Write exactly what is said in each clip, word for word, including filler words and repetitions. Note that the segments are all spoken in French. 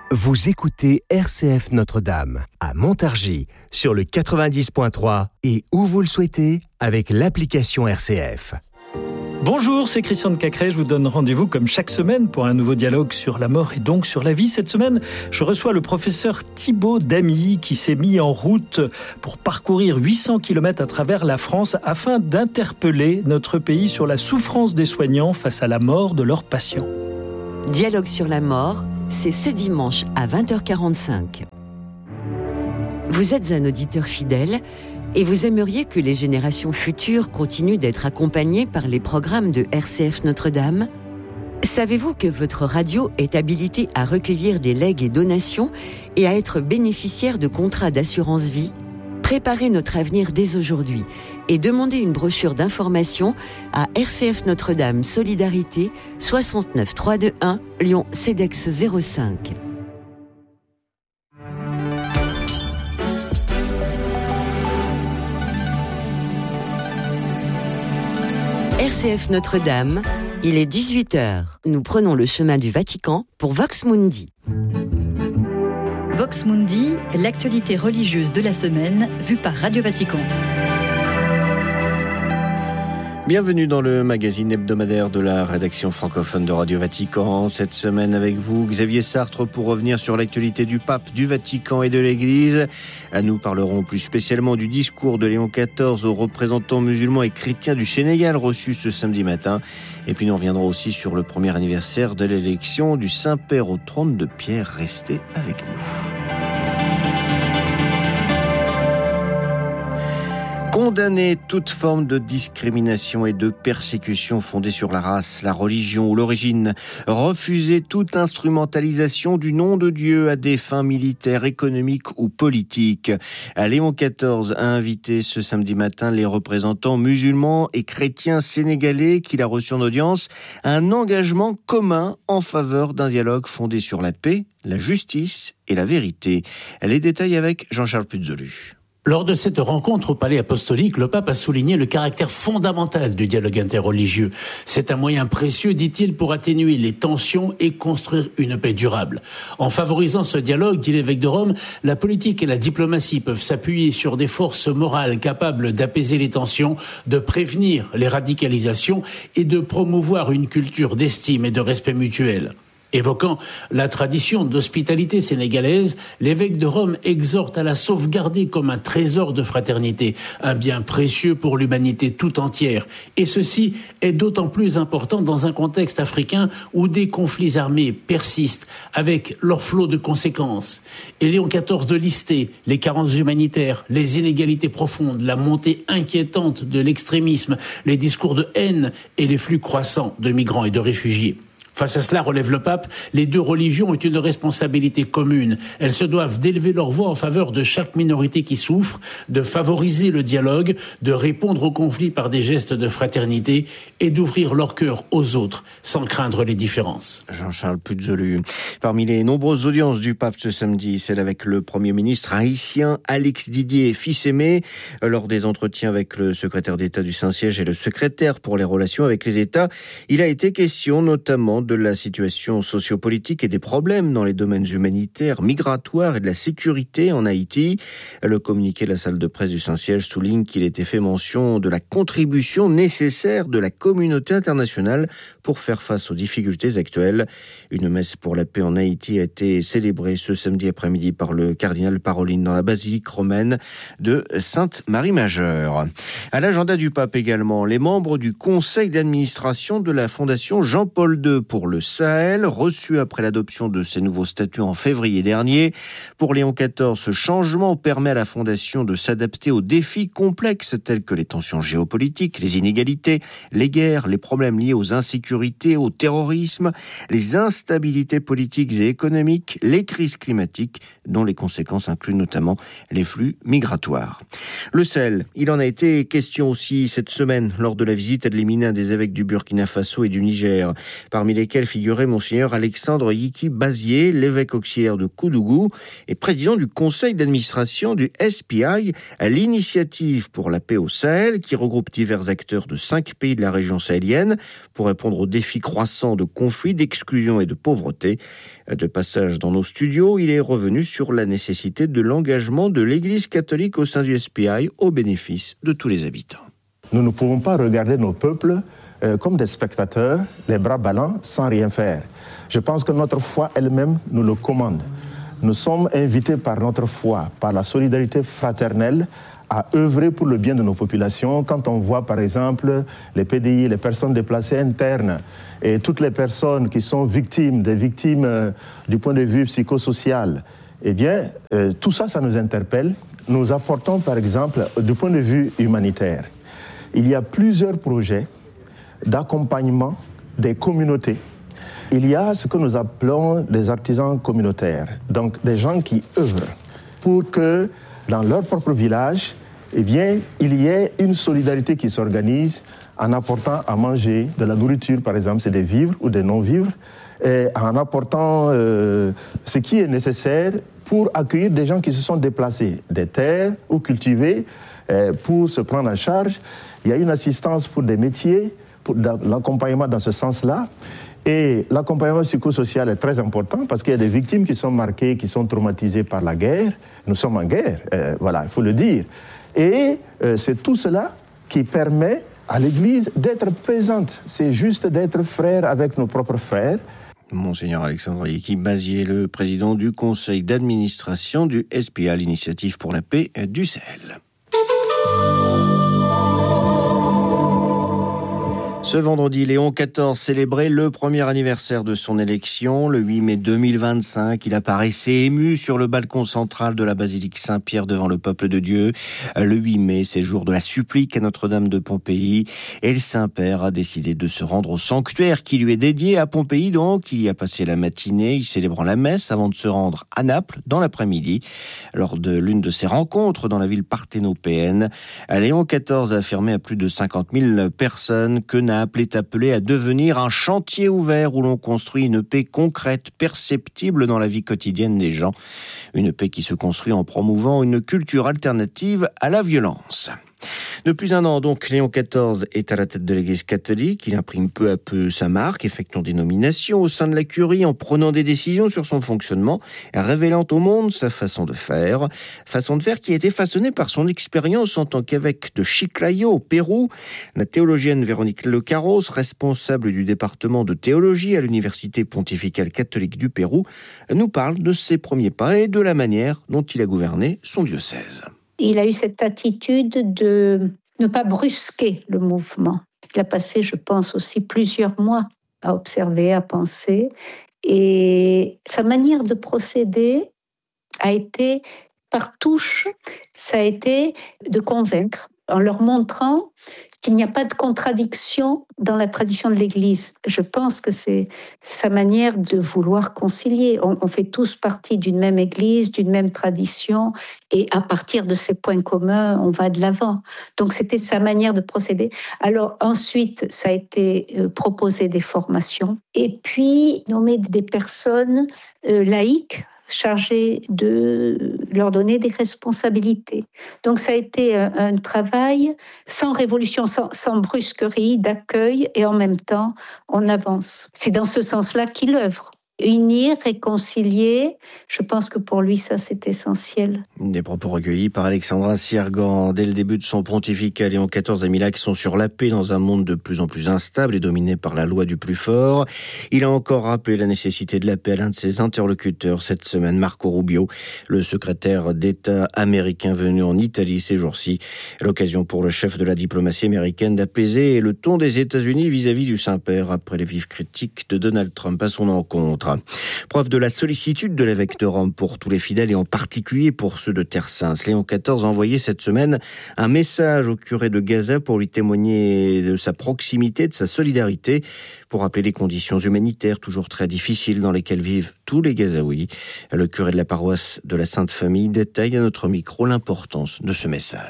Vous écoutez R C F Notre-Dame à Montargis sur le quatre-vingt-dix virgule trois et où vous le souhaitez avec l'application R C F. Bonjour, c'est Christian de Cacré. Je vous donne rendez-vous comme chaque semaine pour un nouveau dialogue sur la mort et donc sur la vie. Cette semaine, je reçois le professeur Thibaut Damy qui s'est mis en route pour parcourir huit cents kilomètres à travers la France afin d'interpeller notre pays sur la souffrance des soignants face à la mort de leurs patients. Dialogue sur la mort, c'est ce dimanche à vingt heures quarante-cinq. Vous êtes un auditeur fidèle et vous aimeriez que les générations futures continuent d'être accompagnées par les programmes de R C F Notre-Dame ? Savez-vous que votre radio est habilitée à recueillir des legs et donations et à être bénéficiaire de contrats d'assurance vie ? Préparez notre avenir dès aujourd'hui et demandez une brochure d'information à R C F Notre-Dame Solidarité soixante-neuf trois cent vingt-et-un Lyon CEDEX zéro cinq. R C F Notre-Dame, il est dix-huit heures. Nous prenons le chemin du Vatican pour Vox Mundi. Vox Mundi, l'actualité religieuse de la semaine, vue par Radio Vatican. Bienvenue dans le magazine hebdomadaire de la rédaction francophone de Radio Vatican. Cette semaine avec vous, Xavier Sartre, pour revenir sur l'actualité du pape, du Vatican et de l'Église. Nous parlerons plus spécialement du discours de Léon quatorze aux représentants musulmans et chrétiens du Sénégal reçus ce samedi matin. Et puis nous reviendrons aussi sur le premier anniversaire de l'élection du Saint-Père au trône de Pierre. Restez avec nous. Condamner toute forme de discrimination et de persécution fondée sur la race, la religion ou l'origine. Refuser toute instrumentalisation du nom de Dieu à des fins militaires, économiques ou politiques. Léon quatorze a invité ce samedi matin les représentants musulmans et chrétiens sénégalais qu'il a reçus en audience à un engagement commun en faveur d'un dialogue fondé sur la paix, la justice et la vérité. Les détails avec Jean-Charles Puzolu. Lors de cette rencontre au Palais Apostolique, le pape a souligné le caractère fondamental du dialogue interreligieux. C'est un moyen précieux, dit-il, pour atténuer les tensions et construire une paix durable. En favorisant ce dialogue, dit l'évêque de Rome, la politique et la diplomatie peuvent s'appuyer sur des forces morales capables d'apaiser les tensions, de prévenir les radicalisations et de promouvoir une culture d'estime et de respect mutuel. Évoquant la tradition d'hospitalité sénégalaise, l'évêque de Rome exhorte à la sauvegarder comme un trésor de fraternité, un bien précieux pour l'humanité tout entière. Et ceci est d'autant plus important dans un contexte africain où des conflits armés persistent avec leur flot de conséquences. Et Léon quatorze de lister les carences humanitaires, les inégalités profondes, la montée inquiétante de l'extrémisme, les discours de haine et les flux croissants de migrants et de réfugiés. Face à cela, relève le pape, les deux religions ont une responsabilité commune. Elles se doivent d'élever leur voix en faveur de chaque minorité qui souffre, de favoriser le dialogue, de répondre aux conflits par des gestes de fraternité et d'ouvrir leur cœur aux autres sans craindre les différences. Jean-Charles Puzolu. Parmi les nombreuses audiences du pape ce samedi, celle avec le Premier ministre haïtien Alex Didier Fils-Aimé. Lors des entretiens avec le secrétaire d'État du Saint-Siège et le secrétaire pour les relations avec les États, il a été question notamment de la situation sociopolitique et des problèmes dans les domaines humanitaires, migratoires et de la sécurité en Haïti. Le communiqué de la salle de presse du Saint-Siège souligne qu'il était fait mention de la contribution nécessaire de la communauté internationale pour faire face aux difficultés actuelles. Une messe pour la paix en Haïti a été célébrée ce samedi après-midi par le cardinal Parolin dans la basilique romaine de Sainte-Marie-Majeure. À l'agenda du pape également, les membres du conseil d'administration de la fondation Jean-Paul deux pour le Sahel, reçu après l'adoption de ces nouveaux statuts en février dernier. Pour Léon quatorze, ce changement permet à la Fondation de s'adapter aux défis complexes tels que les tensions géopolitiques, les inégalités, les guerres, les problèmes liés aux insécurités, au terrorisme, les instabilités politiques et économiques, les crises climatiques, dont les conséquences incluent notamment les flux migratoires. Le Sahel, il en a été question aussi cette semaine lors de la visite à Dlémina des évêques du Burkina Faso et du Niger. Parmi les lesquels figurait Monseigneur Alexandre Yiki-Bazier, l'évêque auxiliaire de Koudougou et président du conseil d'administration du S P I, l'initiative pour la paix au Sahel, qui regroupe divers acteurs de cinq pays de la région sahélienne pour répondre aux défis croissants de conflits, d'exclusion et de pauvreté. De passage dans nos studios, il est revenu sur la nécessité de l'engagement de l'Église catholique au sein du S P I au bénéfice de tous les habitants. Nous ne pouvons pas regarder nos peuples euh, comme des spectateurs, les bras ballants, sans rien faire. Je pense que notre foi elle-même nous le commande. Nous sommes invités par notre foi, par la solidarité fraternelle, à œuvrer pour le bien de nos populations. Quand on voit par exemple les P D I, les personnes déplacées internes et toutes les personnes qui sont victimes, des victimes euh, du point de vue psychosocial, eh bien euh, tout ça, ça nous interpelle. Nous apportons par exemple du point de vue humanitaire. Il y a plusieurs projets d'accompagnement des communautés. Il y a ce que nous appelons des artisans communautaires, donc des gens qui œuvrent pour que dans leur propre village, eh bien, il y ait une solidarité qui s'organise en apportant à manger de la nourriture, par exemple, c'est des vivres ou des non-vivres, et en apportant euh, ce qui est nécessaire pour accueillir des gens qui se sont déplacés, des terres ou cultivées, euh, pour se prendre en charge. Il y a une assistance pour des métiers, pour l'accompagnement dans ce sens-là. Et l'accompagnement psychosocial est très important parce qu'il y a des victimes qui sont marquées, qui sont traumatisées par la guerre. Nous sommes en guerre, euh, voilà, il faut le dire. Et euh, c'est tout cela qui permet à l'Église d'être présente. C'est juste d'être frère avec nos propres frères. Monseigneur Alexandre Yiki-Bazier, le président du conseil d'administration du S P I, l'initiative pour la paix du Sahel. Ce vendredi, Léon quatorze célébrait le premier anniversaire de son élection. Le huit mai deux mille vingt-cinq, il apparaissait ému sur le balcon central de la basilique Saint-Pierre devant le peuple de Dieu. Le huit mai, c'est le jour de la supplique à Notre-Dame de Pompéi. Et le Saint-Père a décidé de se rendre au sanctuaire qui lui est dédié à Pompéi. Donc, il y a passé la matinée, y célébrant la messe avant de se rendre à Naples dans l'après-midi. Lors de l'une de ses rencontres dans la ville parthénopéenne, Léon quatorze a affirmé à plus de cinquante mille personnes que Naples est appelé à devenir un chantier ouvert où l'on construit une paix concrète, perceptible dans la vie quotidienne des gens. Une paix qui se construit en promouvant une culture alternative à la violence. Depuis un an, donc, Léon quatorze est à la tête de l'Église catholique. Il imprime peu à peu sa marque, effectuant des nominations au sein de la curie, en prenant des décisions sur son fonctionnement, révélant au monde sa façon de faire. Façon de faire qui a été façonnée par son expérience en tant qu'évêque de Chiclayo, au Pérou. La théologienne Véronique Lecarros, responsable du département de théologie à l'Université pontificale catholique du Pérou, nous parle de ses premiers pas et de la manière dont il a gouverné son diocèse. Il a eu cette attitude de ne pas brusquer le mouvement. Il a passé, je pense, aussi plusieurs mois à observer, à penser. Et sa manière de procéder a été par touche, ça a été de convaincre en leur montrant qu'il n'y a pas de contradiction dans la tradition de l'Église. Je pense que c'est sa manière de vouloir concilier. On, on fait tous partie d'une même Église, d'une même tradition, et à partir de ces points communs, on va de l'avant. Donc c'était sa manière de procéder. Alors ensuite, ça a été euh, proposer des formations, et puis nommer des personnes euh, laïques, chargé de leur donner des responsabilités. Donc ça a été un, un travail sans révolution, sans, sans brusquerie, d'accueil, et en même temps, on avance. C'est dans ce sens-là qu'il œuvre. Unir, réconcilier, je pense que pour lui, ça, c'est essentiel. Des propos recueillis par Alexandra Siergan. Dès le début de son pontificat, Léon quatorze a mis l'accent sur la paix dans un monde de plus en plus instable et dominé par la loi du plus fort. Il a encore rappelé la nécessité de la paix à l'un de ses interlocuteurs cette semaine, Marco Rubio, le secrétaire d'État américain venu en Italie ces jours-ci. L'occasion pour le chef de la diplomatie américaine d'apaiser le ton des États-Unis vis-à-vis du Saint-Père après les vives critiques de Donald Trump à son encontre. Preuve de la sollicitude de l'évêque de Rome pour tous les fidèles et en particulier pour ceux de Terre Sainte. Léon quatorze a envoyé cette semaine un message au curé de Gaza pour lui témoigner de sa proximité, de sa solidarité, pour rappeler les conditions humanitaires toujours très difficiles dans lesquelles vivent tous les Gazaouis. Le curé de la paroisse de la Sainte Famille détaille à notre micro l'importance de ce message.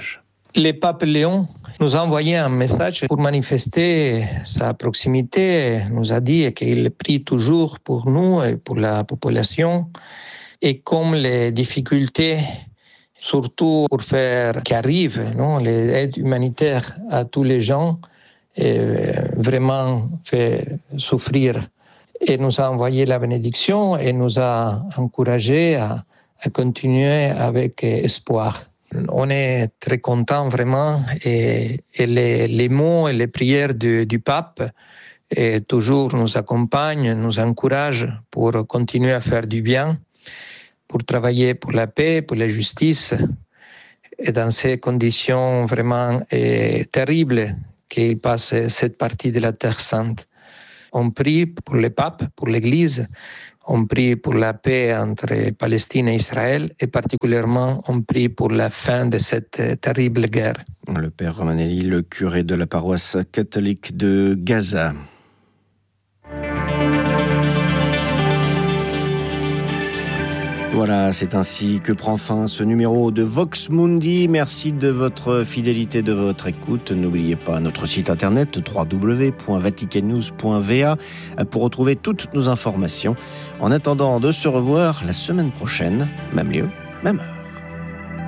Le pape Léon nous a envoyé un message pour manifester sa proximité. Il nous a dit qu'il prie toujours pour nous et pour la population. Et comme les difficultés, surtout pour faire qu'arrivent non, les aides humanitaires à tous les gens, et vraiment fait souffrir. Et nous a envoyé la bénédiction et nous a encouragés à, à continuer avec espoir. On est très contents vraiment et, et les, les mots et les prières du, du pape et toujours nous accompagnent, nous encouragent pour continuer à faire du bien, pour travailler pour la paix, pour la justice. Et dans ces conditions vraiment eh, terribles qu'il passe cette partie de la Terre Sainte. On prie pour le pape, pour l'Église, on prie pour la paix entre Palestine et Israël et particulièrement on prie pour la fin de cette terrible guerre. Le père Romanelli, le curé de la paroisse catholique de Gaza. Voilà, c'est ainsi que prend fin ce numéro de Vox Mundi. Merci de votre fidélité, de votre écoute. N'oubliez pas notre site internet w w w point vatican news point v a pour retrouver toutes nos informations. En attendant de se revoir la semaine prochaine, même lieu, même heure.